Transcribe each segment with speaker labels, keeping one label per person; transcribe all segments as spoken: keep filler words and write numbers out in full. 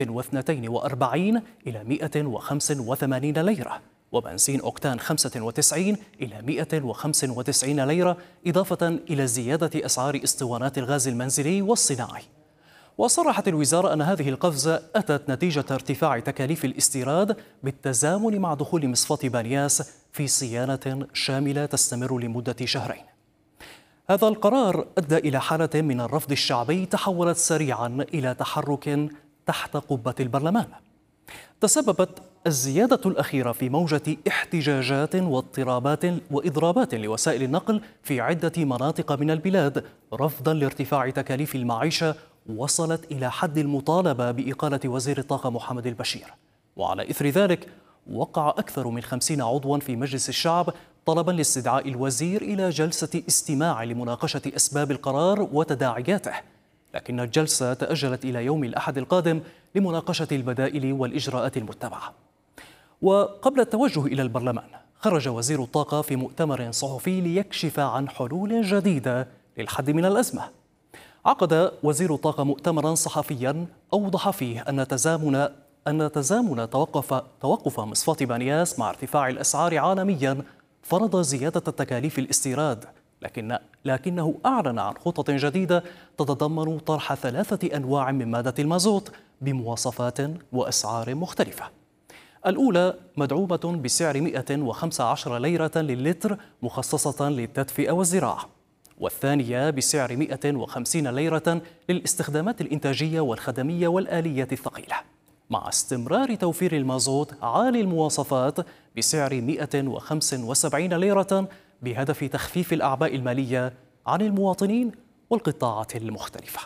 Speaker 1: واثنين وأربعين إلى مئة وخمسة وثمانين ليرة، وبنزين أوكتان خمسة وتسعين إلى مئة وخمسة وتسعين ليرة، إضافة إلى زيادة أسعار اسطوانات الغاز المنزلي والصناعي. وصرحت الوزارة أن هذه القفزة أتت نتيجة ارتفاع تكاليف الاستيراد بالتزامن مع دخول مصفاة بانياس في صيانة شاملة تستمر لمدة شهرين. هذا القرار أدى إلى حالة من الرفض الشعبي تحولت سريعا إلى تحرك تحت قبة البرلمان. تسببت الزيادة الأخيرة في موجة احتجاجات واضطرابات وإضرابات لوسائل النقل في عدة مناطق من البلاد رفضا لارتفاع تكاليف المعيشة وصلت إلى حد المطالبة بإقالة وزير الطاقة محمد البشير. وعلى إثر ذلك وقع أكثر من خمسين عضوا في مجلس الشعب طلبا لاستدعاء الوزير إلى جلسة استماع لمناقشة أسباب القرار وتداعياته، لكن الجلسة تأجلت إلى يوم الأحد القادم لمناقشة البدائل والإجراءات المتبعة. وقبل التوجه إلى البرلمان خرج وزير الطاقة في مؤتمر صحفي ليكشف عن حلول جديدة للحد من الأزمة. عقد وزير الطاقة مؤتمرا صحفيا أوضح فيه أن تزامن أن تزامن توقف توقف مصفاة بانياس مع ارتفاع الأسعار عالميا فرض زيادة تكاليف الاستيراد، لكن لكنه أعلن عن خطط جديدة تتضمن طرح ثلاثة أنواع من مادة المازوت بمواصفات وأسعار مختلفة. الأولى مدعومة بسعر مئة وخمسة عشر ليرة للتر مخصصة للتدفئة والزراعة، والثانية بسعر مئة وخمسين ليرة للاستخدامات الإنتاجية والخدمية والآلية الثقيلة، مع استمرار توفير المازوت عالي المواصفات بسعر مئة وخمسة وسبعين ليرة بهدف تخفيف الأعباء المالية عن المواطنين والقطاعات المختلفة.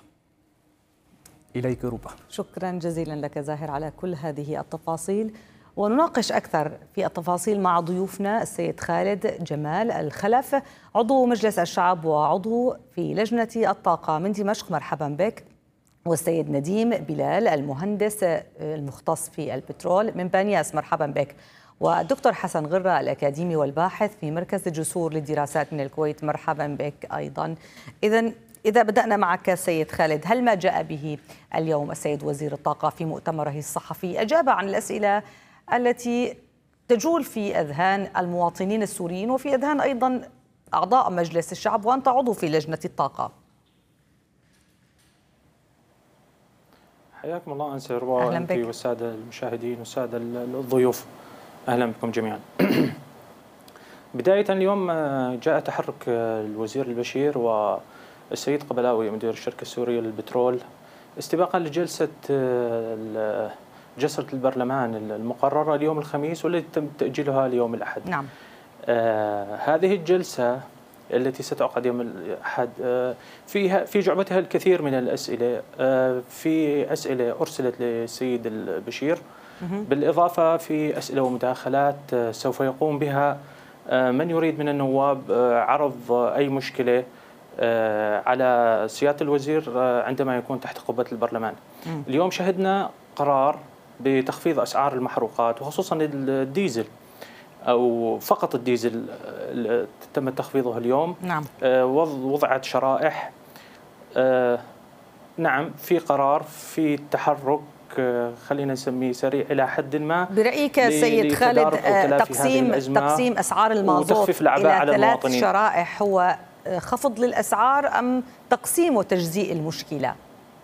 Speaker 1: إليك ربا.
Speaker 2: شكرا جزيلا لك زاهر على كل هذه التفاصيل، ونناقش أكثر في التفاصيل مع ضيوفنا السيد خالد جمال الخلف عضو مجلس الشعب وعضو في لجنة الطاقة من دمشق، مرحبا بك، والسيد نديم بلال المهندس المختص في البترول من بانياس، مرحبا بك، والدكتور حسن غرة الأكاديمي والباحث في مركز الجسور للدراسات من الكويت، مرحبا بك أيضا. إذن إذا بدأنا معك سيد خالد، هل ما جاء به اليوم السيد وزير الطاقة في مؤتمره الصحفي أجاب عن الأسئلة التي تجول في أذهان المواطنين السوريين وفي أذهان أيضا أعضاء مجلس الشعب، وأنت عضو في لجنة الطاقة؟
Speaker 3: حياكم الله أنسة روا، أنت والسادة المشاهدين والسادة الضيوف، أهلا بكم جميعا. بداية اليوم جاء تحرك الوزير البشير والسيد قبلاوي مدير الشركة السورية للبترول استباقا لجلسة جلسة البرلمان المقررة اليوم الخميس والتي تم تأجيلها ليوم الأحد.
Speaker 2: نعم.
Speaker 3: آه هذه الجلسة التي ستعقد يوم الأحد آه فيها في جعبتها الكثير من الأسئلة، آه في أسئلة أرسلت للسيد البشير، بالإضافة في أسئلة ومداخلات آه سوف يقوم بها آه من يريد من النواب آه عرض آه أي مشكلة آه على سيادة الوزير آه عندما يكون تحت قبة البرلمان. مم. اليوم شهدنا قرار بتخفيض أسعار المحروقات وخصوصا الديزل أو فقط الديزل تم تخفيضه اليوم.
Speaker 2: نعم.
Speaker 3: وضعت شرائح. نعم في قرار في تحرك خلينا نسميه سريع إلى حد ما.
Speaker 2: برأيك سيد خالد تقسيم تقسيم أسعار المازوت إلى ثلاث شرائح هو خفض للأسعار أم تقسيم وتجزيء المشكلة؟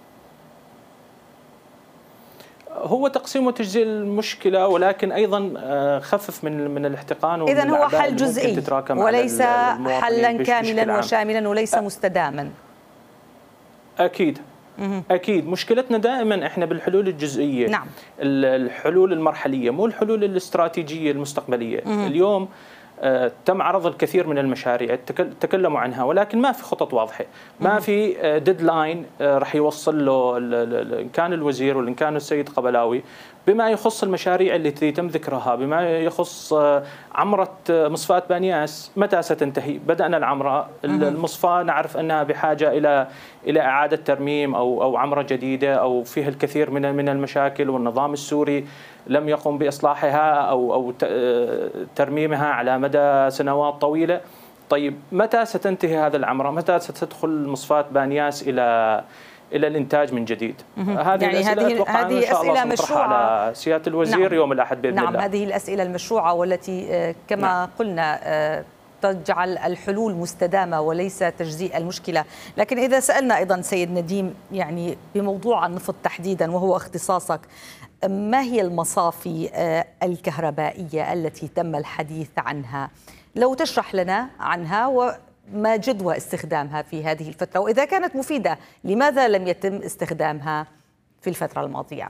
Speaker 3: هو تقسيم وتجزيء المشكلة، ولكن أيضا خفف من من الاحتقان.
Speaker 2: إذن هو حل جزئي وليس حلا كاملا وشاملا وليس مستداما.
Speaker 3: أكيد أكيد مشكلتنا دائما إحنا بالحلول الجزئية.
Speaker 2: نعم.
Speaker 3: الحلول المرحلية مو الحلول الاستراتيجية المستقبلية. مم. اليوم تم عرض الكثير من المشاريع تكلموا عنها، ولكن ما في خطط واضحة، ما في ديدلاين راح يوصل له إن كان الوزير وإن كان السيد قبلاوي بما يخص المشاريع التي تم ذكرها، بما يخص عمرة مصفاة بانياس متى ستنتهي. بدأنا العمرة، المصفاة نعرف أنها بحاجة إلى إلى إعادة ترميم أو أو عمرة جديدة أو فيها الكثير من من المشاكل، والنظام السوري لم يقم بإصلاحها أو أو ترميمها على مدى سنوات طويلة. طيب متى ستنتهي هذا العمرة؟ متى ستدخل مصفاة بانياس إلى الى الانتاج من جديد. هذه
Speaker 2: يعني
Speaker 3: الاسئله
Speaker 2: هذه
Speaker 3: اتوقع
Speaker 2: هذه
Speaker 3: ان شاء الله
Speaker 2: اسئله
Speaker 3: سنطرحها
Speaker 2: مشروعه
Speaker 3: على سياده الوزير
Speaker 2: نعم.
Speaker 3: يوم الاحد باذن
Speaker 2: نعم
Speaker 3: الله.
Speaker 2: نعم هذه الاسئله المشروعه والتي كما نعم. قلنا تجعل الحلول مستدامه وليس تجزيء المشكله، لكن اذا سالنا ايضا سيد نديم يعني بموضوع النفط تحديدا وهو اختصاصك، ما هي المصافي الكهربائيه التي تم الحديث عنها؟ لو تشرح لنا عنها وما جدوى استخدامها في هذه الفترة، وإذا كانت مفيدة لماذا لم يتم استخدامها في الفترة الماضية؟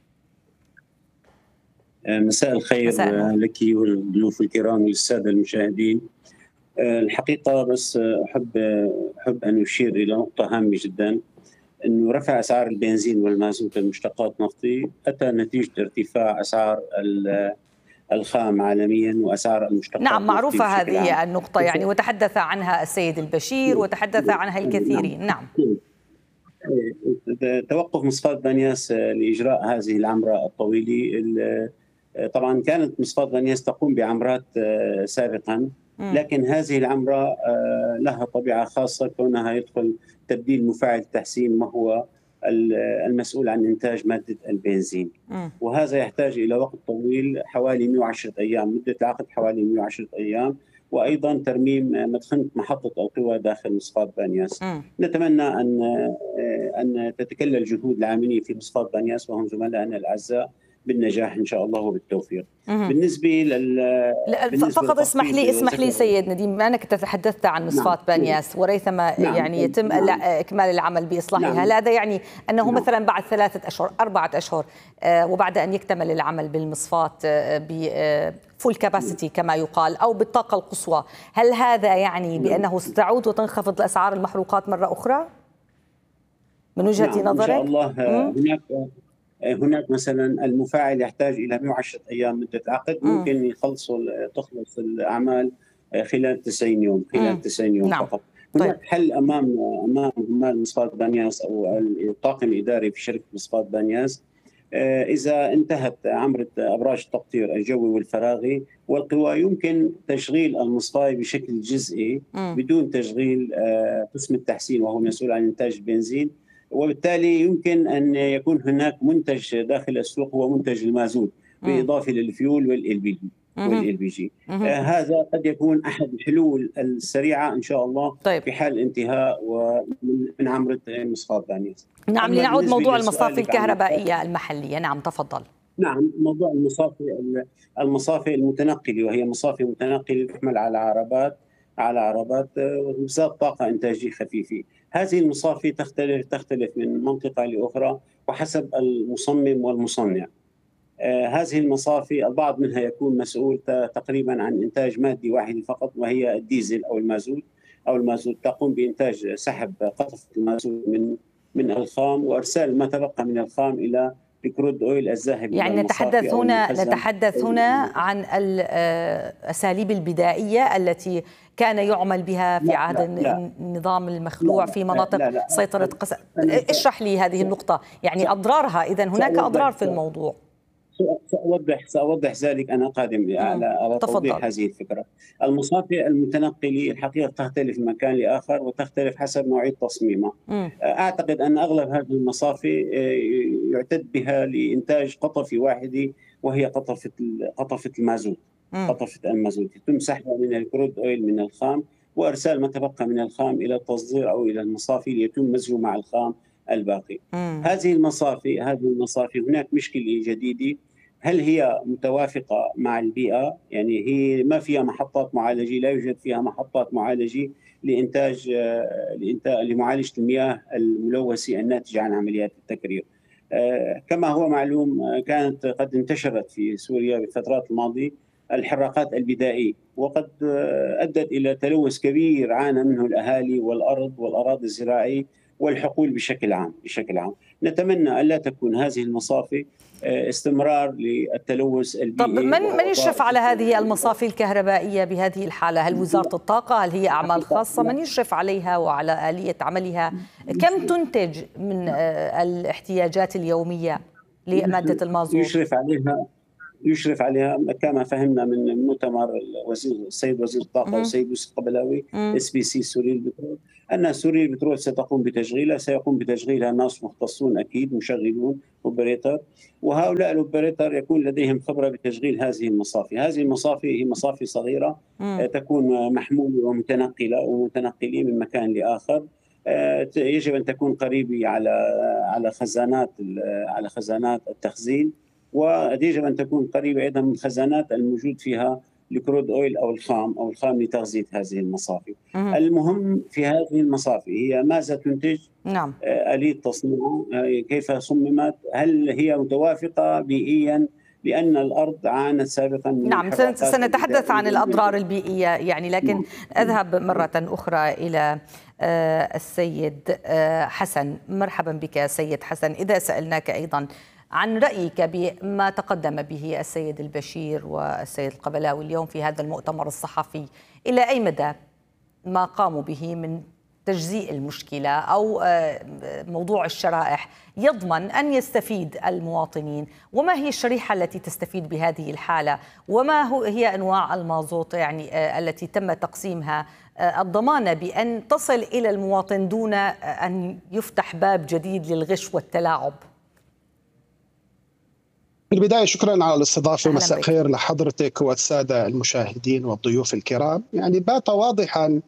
Speaker 4: مساء الخير مساء لك والضيوف الكرام والسادة المشاهدين. الحقيقة بس أحب أحب أن أشير إلى نقطة هامة جدا، أنه رفع أسعار البنزين والمازوت المشتقات نفطي أتى نتيجة ارتفاع أسعار الخام عالميا وأسعار المشتقات.
Speaker 2: نعم معروفة هذه النقطة يعني، وتحدث عنها السيد البشير وتحدث عنها الكثيرين. نعم.
Speaker 4: توقف مصفاة بنياس لإجراء هذه العمرة الطويلة، طبعا كانت مصفاة بنياس تقوم بعمرات سابقا، لكن هذه العمرة لها طبيعة خاصة كونها يدخل تبديل مفاعل تحسين وهو المسؤول عن إنتاج مادة البنزين، وهذا يحتاج إلى وقت طويل حوالي مئة وعشرة أيام، مدة العقد حوالي مئة وعشرة أيام، وأيضا ترميم مدخنة محطة القوى داخل مصفاة بنياس. نتمنى أن أن تتكلل جهود العاملين في مصفاة بنياس وهم زملائنا الأعزاء بالنجاح إن شاء الله وبالتوفيق. بالنسبة لل
Speaker 2: بالنسبة فقط اسمح لي اسمح لي سيد نديم، بما أنك تحدثت عن مصفاة نعم. بنياس وريثما نعم. يعني يتم نعم. إكمال العمل بإصلاحها، نعم. هل هذا يعني أنه نعم. مثلا بعد ثلاثة أشهر أربعة أشهر آه وبعد أن يكتمل العمل بالمصفاة آه بفول كاباسيتي كما يقال أو بالطاقة القصوى، هل هذا يعني بأنه ستعود وتنخفض الأسعار المحروقات مرة أخرى من وجهة
Speaker 4: نعم.
Speaker 2: نظرك؟
Speaker 4: إن شاء الله هناك هناك مثلا المفاعل يحتاج الى مئة وعشرة ايام مده العقد، ممكن يخلصوا تخلص الاعمال خلال تسعين يوم، خلال تسعين يوم نعم. فقط. هناك طيب. حل امام امام عمال مصفاة بنياس او الطاقم الاداري في شركه مصفاة بنياس، اذا انتهت عمره ابراج التقطير الجوي والفراغي والقوى يمكن تشغيل المصفاة بشكل جزئي مم. بدون تشغيل قسم التحسين وهو مسؤول عن انتاج البنزين، وبالتالي يمكن أن يكون هناك منتج داخل السوق هو منتج المازوت بالإضافة للفيول والإل بي جي والإل بي جي. آه هذا قد يكون أحد الحلول السريعة إن شاء الله طيب. في حال انتهاء من عمرة مصفاة بنياس.
Speaker 2: نعم لنعود موضوع المصافي الكهربائية المحلية. نعم تفضل.
Speaker 4: نعم موضوع المصافي المصافي المتنقلة، وهي مصافي متنقلة تحمل على عربات على عربات ذات طاقة إنتاجية خفيفة. هذه المصافي تختلف تختلف من منطقة لأخرى وحسب المصمم والمصنع. آه هذه المصافي البعض منها يكون مسؤول تقريبا عن إنتاج مادة واحدة فقط وهي الديزل أو المازوت أو المازوت تقوم بإنتاج سحب قطف المازوت من من الخام وإرسال ما تبقى من الخام إلى الكرود اويل الذاهب.
Speaker 2: يعني نتحدث هنا نتحدث هنا عن الاساليب البدائيه التي كان يعمل بها في عهد النظام المخلوع في مناطق لا لا لا سيطره قس... اشرح لي هذه النقطه، يعني اضرارها، اذا هناك اضرار في الموضوع.
Speaker 4: سأوضح سأوضح ذلك أنا قادم على على توضيح هذه الفكرة. المصافي المتنقلة الحقيقة تختلف من مكان لآخر وتختلف حسب نوعية تصميمها. مم. أعتقد أن أغلب هذه المصافي يعتد بها لإنتاج قطفة واحدة وهي قطفة قطفة المازوت. مم. قطفة المازوت يتم سحبها من الكرود أويل من الخام وإرسال ما تبقى من الخام إلى التصدير أو إلى المصافي ليتم مزجه مع الخام الباقي. مم. هذه المصافي هذه المصافي هناك مشكلة جديدة، هل هي متوافقة مع البيئة؟ يعني هي ما فيها محطات معالجة، لا يوجد فيها محطات معالجة لإنتاج لإنتاج لمعالجة المياه الملوثة الناتجة عن عمليات التكرير. كما هو معلوم كانت قد انتشرت في سوريا بالفترات الماضية الحراقات البدائية وقد أدت إلى تلوث كبير عانى منه الأهالي والأرض والأراضي الزراعية والحقول بشكل عام بشكل عام. نتمنى ألا تكون هذه المصافي استمرار للتلوث البيئي.
Speaker 2: طب من من يشرف على هذه المصافي الكهربائية بهذه الحالة؟ هل وزارة الطاقة؟ هل هي أعمال خاصة؟ من يشرف عليها وعلى آلية عملها؟ كم تنتج من الاحتياجات اليومية لمادة المازوت؟
Speaker 4: يشرف عليها يشرف عليها كما فهمنا من مؤتمر الوزير السيد وزير الطاقة والسيد يوسف قبلاوي اس بي سي سوري للبترول، أن سوري للبترول ستقوم بتشغيلها، سيقوم بتشغيلها ناس مختصون أكيد مشغلون اوبريتر، وهؤلاء الاوبريتر يكون لديهم خبرة بتشغيل هذه المصافي. هذه المصافي هي مصافي صغيرة مم. تكون محمولة ومتنقلة ومتنقلين من مكان لآخر، يجب أن تكون قريبة على على خزانات على خزانات التخزين، ويجب أن تكون قريبة أيضا من الخزانات الموجود فيها الكرود أويل أو الخام أو الخام لتغذية هذه المصافي. مم. المهم في هذه المصافي هي ماذا تنتج،
Speaker 2: نعم.
Speaker 4: آلية تصنيعها، كيف صممت، هل هي متوافقة بيئيا، لأن الأرض عانت سابقا من
Speaker 2: نعم سنتحدث عن الأضرار البيئية يعني، لكن أذهب مرة أخرى إلى السيد حسن. مرحبا بك سيد حسن. إذا سألناك أيضا عن رأيك بما تقدم به السيد البشير والسيد القبلاوي اليوم في هذا المؤتمر الصحفي، إلى أي مدى ما قاموا به من تجزيء المشكلة أو موضوع الشرائح يضمن أن يستفيد المواطنين، وما هي الشريحة التي تستفيد بهذه الحالة، وما هي أنواع المازوت يعني التي تم تقسيمها، الضمانة بأن تصل إلى المواطن دون أن يفتح باب جديد للغش والتلاعب؟
Speaker 5: في البداية شكرا على الاستضافة، ومساء خير لحضرتك والسادة المشاهدين والضيوف الكرام. يعني بات واضحا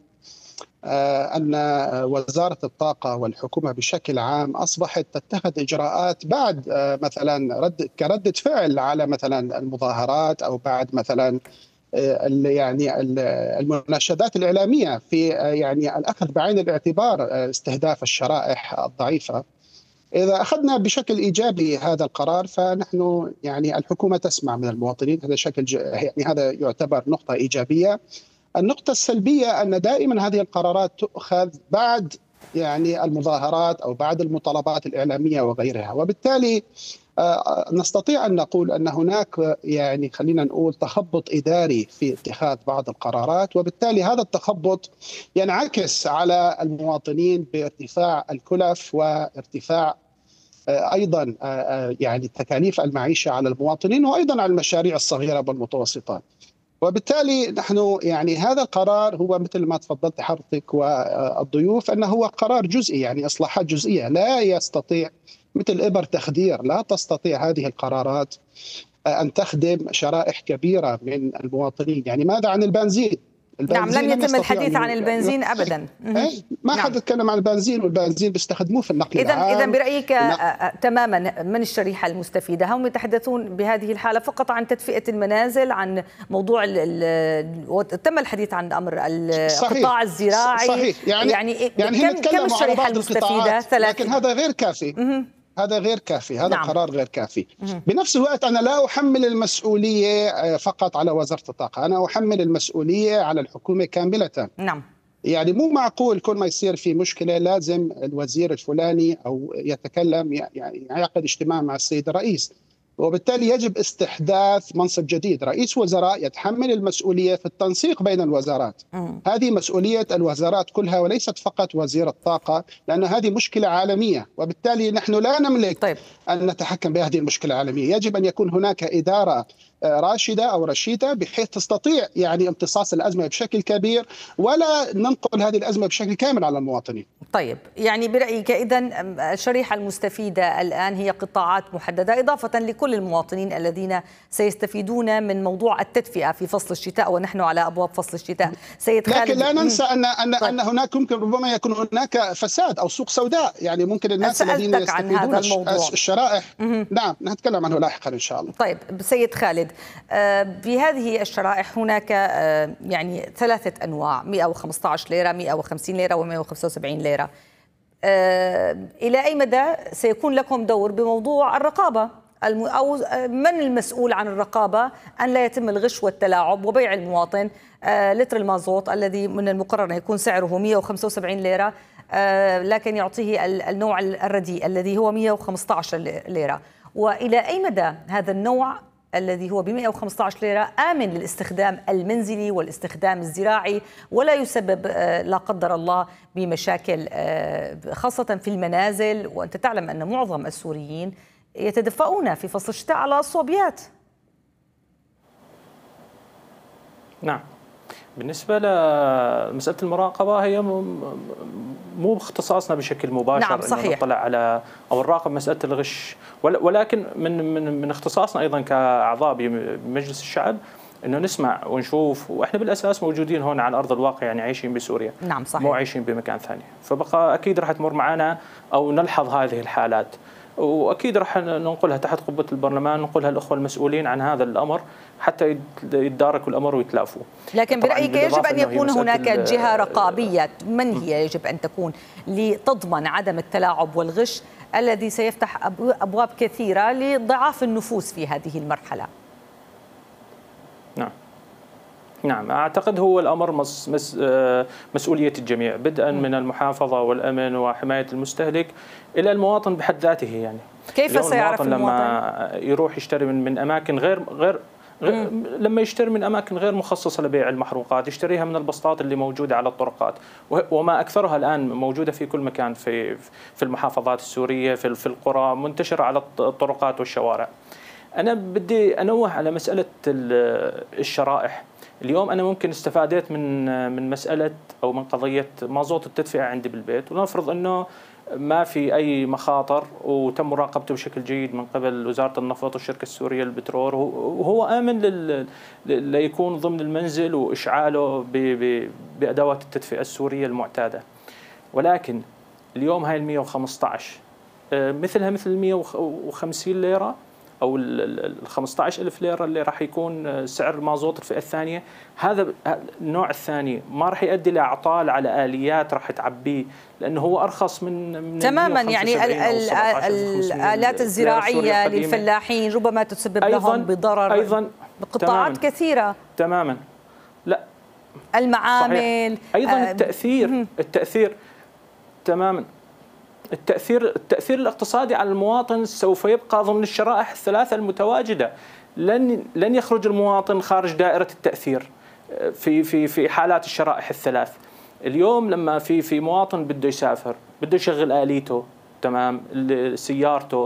Speaker 5: أن وزارة الطاقة والحكومة بشكل عام أصبحت تتخذ إجراءات بعد مثلا رد كردة فعل على مثلا المظاهرات، أو بعد مثلا يعني المناشدات الإعلامية في يعني الأخذ بعين الاعتبار استهداف الشرائح الضعيفة. إذا أخذنا بشكل إيجابي هذا القرار فنحن يعني الحكومة تسمع من المواطنين، هذا شكل يعني هذا يعتبر نقطة إيجابية. النقطة السلبية أن دائما هذه القرارات تؤخذ بعد يعني المظاهرات أو بعد المطالبات الإعلامية وغيرها، وبالتالي نستطيع أن نقول أن هناك يعني خلينا نقول تخبط إداري في اتخاذ بعض القرارات، وبالتالي هذا التخبط ينعكس على المواطنين بارتفاع الكلف وارتفاع أيضا يعني تكاليف المعيشة على المواطنين، وأيضا على المشاريع الصغيرة والمتوسطة. وبالتالي نحن يعني هذا القرار هو مثل ما تفضلت حضرتك والضيوف أنه هو قرار جزئي، يعني إصلاحات جزئية لا يستطيع مثل إبر تخدير، لا تستطيع هذه القرارات أن تخدم شرائح كبيرة من المواطنين. يعني ماذا عن البنزين؟
Speaker 2: نعم لم يتم الحديث عن البنزين أبدا.
Speaker 5: ما حد يتكلم عن البنزين، والبنزين بيستخدموه في النقل
Speaker 2: إذن
Speaker 5: العام.
Speaker 2: إذا برأيك تماما من الشريحة المستفيدة هم يتحدثون بهذه الحالة فقط عن تدفئة المنازل، عن موضوع تم الحديث عن أمر القطاع الزراعي.
Speaker 5: صحيح. يعني يعني, يعني
Speaker 2: كم, كم الشريحة المستفيدة؟
Speaker 5: ثلاثة. لكن هذا غير كافي. هذا غير كافي، هذا نعم. قرار غير كافي. مه. بنفس الوقت أنا لا أحمل المسؤولية فقط على وزارة الطاقة، أنا أحمل المسؤولية على الحكومة كاملة.
Speaker 2: نعم.
Speaker 5: يعني مو معقول كل ما يصير في مشكلة لازم الوزير الفلاني أو يتكلم يعني يعقد اجتماع مع السيد الرئيس، وبالتالي يجب استحداث منصب جديد، رئيس وزراء يتحمل المسؤولية في التنسيق بين الوزارات. م. هذه مسؤولية الوزارات كلها وليست فقط وزير الطاقة، لأن هذه مشكلة عالمية، وبالتالي نحن لا نملك طيب. أن نتحكم بهذه المشكلة العالمية. يجب أن يكون هناك إدارة راشدة أو رشيدة بحيث تستطيع يعني امتصاص الأزمة بشكل كبير، ولا ننقل هذه الأزمة بشكل كامل على المواطنين.
Speaker 2: طيب يعني برأيك إذن الشريحة المستفيدة الآن هي قطاعات محددة، إضافة لكل المواطنين الذين سيستفيدون من موضوع التدفئة في فصل الشتاء، ونحن على أبواب فصل الشتاء. سيد خالد،
Speaker 5: لكن لا ننسى أن أن طيب. أن هناك ممكن ربما يكون هناك فساد أو سوق سوداء، يعني ممكن الناس الذين يستفيدون الشرائح. مم. نعم نتكلم عنه لاحقا إن شاء الله.
Speaker 2: طيب سيد خالد، بهذه الشرائح هناك يعني ثلاثة أنواع، مئة وخمسة عشر ليرة، مئة وخمسين ليرة ومئة وخمسة وسبعين ليرة. إلى أي مدى سيكون لكم دور بموضوع الرقابة، أو من المسؤول عن الرقابة أن لا يتم الغش والتلاعب وبيع المواطن لتر المازوت الذي من المقرر أن يكون سعره مئة وخمسة وسبعين ليرة لكن يعطيه النوع الرديء الذي هو مئة وخمسة عشر ليرة؟ وإلى أي مدى هذا النوع الذي هو ب مئة وخمسة عشر ليرة آمن للاستخدام المنزلي والاستخدام الزراعي، ولا يسبب لا قدر الله بمشاكل خاصة في المنازل؟ وأنت تعلم أن معظم السوريين يتدفئون في فصل الشتاء على الصوبيات.
Speaker 3: نعم. بالنسبة لمسألة المراقبة هي مو باختصاصنا بشكل مباشر.
Speaker 2: نعم صحيح.
Speaker 3: نطلع على أو نراقب مسألة الغش، ولكن من من من اختصاصنا أيضا كأعضاء بمجلس الشعب إنه نسمع ونشوف، وإحنا بالأساس موجودين هون على أرض الواقع، يعني عايشين بسوريا.
Speaker 2: نعم صحيح.
Speaker 3: مو عايشين بمكان ثاني، فبقى أكيد راح تمر معنا أو نلحظ هذه الحالات، واكيد راح ننقلها تحت قبه البرلمان، ننقلها الاخوه المسؤولين عن هذا الامر حتى يتداركوا الامر ويتلافوا.
Speaker 2: لكن برايك يجب ان يكون هناك جهه رقابيه، من هي يجب ان تكون لتضمن عدم التلاعب والغش الذي سيفتح ابواب كثيره لضعاف النفوس في هذه المرحله؟
Speaker 3: نعم نعم اعتقد هو الامر مس مس مسؤوليه الجميع، بدءا من المحافظه والامن وحمايه المستهلك الى المواطن بحد ذاته. يعني
Speaker 2: كيف سيعرف المواطن
Speaker 3: لما يروح يشتري من من اماكن غير غير غير لما يشتري من اماكن غير مخصصه لبيع المحروقات، يشتريها من البسطات اللي موجوده على الطرقات، وما اكثرها الان موجوده في كل مكان في في المحافظات السوريه، في في القرى، منتشره على الطرقات والشوارع. انا بدي انوه على مساله الشرائح. اليوم انا ممكن استفادت من من مساله او من قضيه مازوت التدفئه عندي بالبيت، ونفرض انه ما في اي مخاطر وتم مراقبته بشكل جيد من قبل وزاره النفط والشركه السوريه للبترول، وهو امن لل... ليكون ضمن المنزل واشعاله ب... ب... بادوات التدفئه السوريه المعتاده. ولكن اليوم هاي ال مئة وخمسة عشر مثلها مثل مئة وخمسين ليره او ال خمسة عشر ألف ليره اللي راح يكون سعر مازوت الفئه الثانيه. هذا النوع الثاني ما راح يؤدي لاعطال على اليات راح تعبيه، لانه هو ارخص من, من
Speaker 2: تماما. يعني الالات الزراعيه للفلاحين ربما تسبب لهم بضرر
Speaker 3: ايضا
Speaker 2: بقطاعات تماماً كثيره.
Speaker 3: تماما. لا
Speaker 2: المعامل
Speaker 3: صحيح. ايضا آه التاثير التاثير تماما التأثير التأثير الاقتصادي على المواطن سوف يبقى ضمن الشرائح الثلاثة المتواجدة. لن لن يخرج المواطن خارج دائرة التأثير في في في حالات الشرائح الثلاث. اليوم لما في في مواطن بده يسافر، بده يشغل آليته، تمام، سيارته،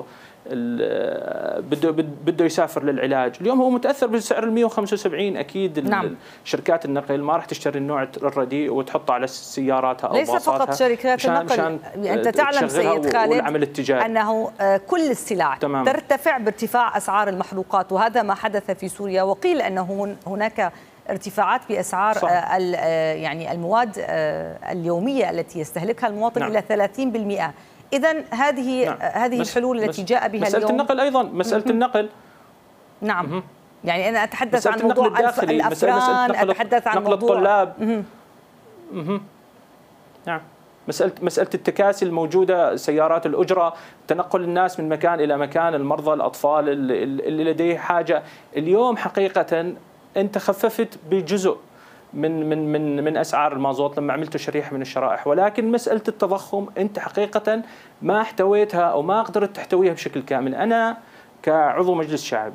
Speaker 3: بده بده يسافر للعلاج، اليوم هو متاثر بسعر ال مئة وخمسة وسبعين. اكيد نعم. شركات النقل ما راح تشتري النوع الرديء وتحطه على سياراتها او
Speaker 2: ليس فقط شركات النقل. مشان انت تعلم سيد خالد انه كل السلع تمام. ترتفع بارتفاع اسعار المحروقات، وهذا ما حدث في سوريا، وقيل انه هناك ارتفاعات باسعار يعني المواد اليوميه التي يستهلكها المواطن نعم. الى ثلاثين بالمئة. إذن هذه نعم. هذه الحلول التي جاء بها
Speaker 3: مسألة
Speaker 2: اليوم.
Speaker 3: النقل أيضا مسألة النقل
Speaker 2: نعم م- يعني أنا أتحدث عن موضوع الأفران، أتحدث عن
Speaker 3: نقل
Speaker 2: موضوع
Speaker 3: الطلاب م- م- نعم مسألة مسألة التكاسي الموجودة، سيارات الأجرة، تنقل الناس من مكان إلى مكان، المرضى، الأطفال اللي, اللي لديه حاجة. اليوم حقيقة أنت خففت بجزء من من من من اسعار المازوت لما عملتوا شريحه من الشرائح، ولكن مساله التضخم انت حقيقه ما احتويتها او ما قدرت تحتويها بشكل كامل. انا كعضو مجلس شعب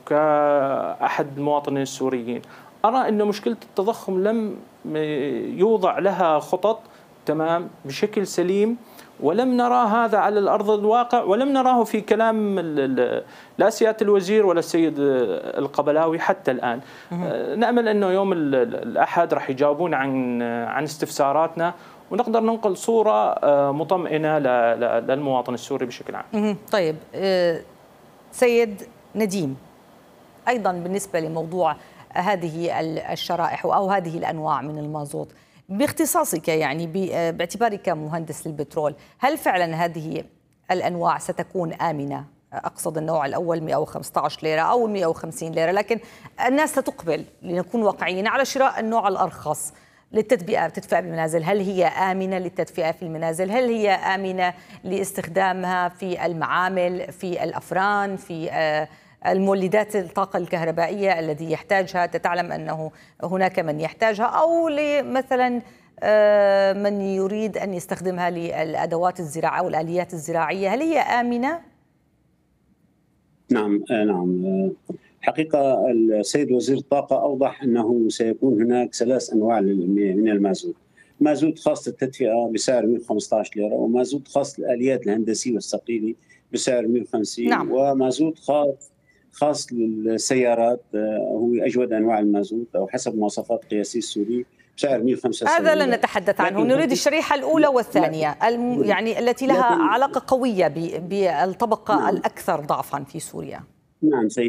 Speaker 3: وكأحد المواطنين السوريين ارى انه مشكله التضخم لم يوضع لها خطط تمام بشكل سليم، ولم نرى هذا على الأرض الواقع، ولم نراه في كلام لا سيادة الوزير ولا السيد القبلاوي حتى الآن. نأمل أنه يوم الأحد راح يجاوبون عن عن استفساراتنا ونقدر ننقل صورة مطمئنة للمواطن السوري بشكل عام.
Speaker 2: طيب سيد نديم، أيضا بالنسبة لموضوع هذه الشرائح أو هذه الأنواع من المازوت، باختصاصك يعني باعتبارك مهندس للبترول، هل فعلا هذه الأنواع ستكون آمنة؟ أقصد النوع الأول مئة وخمسة عشر ليرة أو مئة وخمسين ليرة، لكن الناس ستقبل لنكون واقعيين على شراء النوع الأرخص للتدفئة تدفئة بالمنازل. هل هي آمنة للتدفئة في المنازل؟ هل هي آمنة لاستخدامها في المعامل، في الأفران، في المولدات الطاقة الكهربائية الذي يحتاجها؟ تعلم أنه هناك من يحتاجها، أو مثلا من يريد أن يستخدمها للأدوات الزراعية والآليات الزراعية. هل هي آمنة؟
Speaker 4: نعم نعم حقيقة السيد وزير الطاقة أوضح أنه سيكون هناك ثلاث أنواع من المازوت: مازوت خاص للتدفئة بسعر مئة وخمسة عشر ليرة، ومازوت خاص للآليات الهندسية والثقيلة بسعر مئة وخمسين، نعم. ومازوت خاص خاص للسيارات هو أجود أنواع المازوت أو حسب مواصفات قياسي السوري بسعر مئة وخمسة وسبعين.
Speaker 2: هذا لن نتحدث عنه، نريد الشريحة الأولى والثانية الم... يعني التي لها علاقة قوية بالطبقة الأكثر ضعفا في سوريا.
Speaker 4: نعم سيدي.